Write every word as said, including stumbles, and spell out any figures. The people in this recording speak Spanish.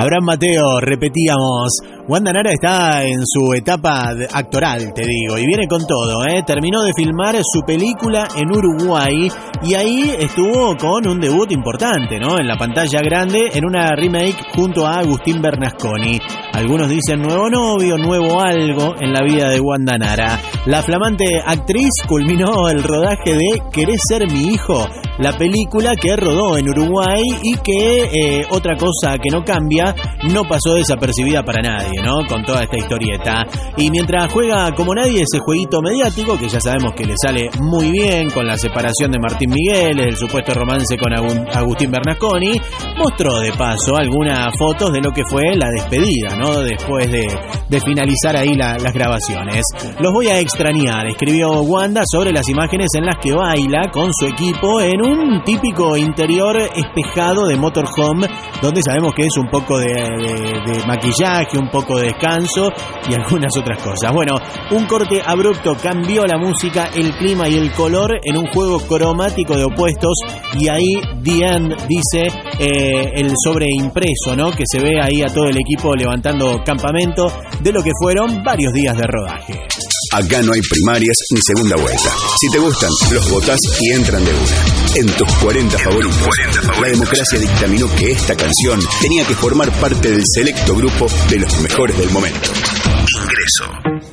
Abraham Mateo, repetíamos. Wanda Nara está en su etapa actoral, te digo, y viene con todo, ¿eh? Terminó de filmar su película en Uruguay y ahí estuvo con un debut importante, ¿no? En la pantalla grande, en una remake junto a Agustín Bernasconi. Algunos dicen nuevo novio, nuevo algo en la vida de Wanda Nara. La flamante actriz culminó el rodaje de ¿Querés ser mi hijo?, la película que rodó en Uruguay y que, eh, otra cosa que no cambia, no pasó desapercibida para nadie, ¿no? Con toda esta historieta. Y mientras juega como nadie ese jueguito mediático, que ya sabemos que le sale muy bien con la separación de Martín Miguel, el supuesto romance con Agustín Bernasconi, mostró de paso algunas fotos de lo que fue la despedida, ¿no? Después de, de finalizar ahí la, las grabaciones. Los voy a extrañar, escribió Wanda sobre las imágenes en las que baila con su equipo en un típico interior espejado de motorhome, donde sabemos que es un poco de, de, de maquillaje, un poco de descanso y algunas otras cosas. Bueno, un corte abrupto cambió la música, el clima y el color en un juego cromático de opuestos, y ahí The End dice eh, el sobreimpreso, ¿no? Que se ve ahí a todo el equipo levantando campamento de lo que fueron varios días de rodaje. Acá no hay primarias ni segunda vuelta. Si te gustan, los votás y entran de una. En tus cuarenta favoritos, la democracia dictaminó que esta canción tenía que formar parte del selecto grupo de los mejores del momento. Ingreso.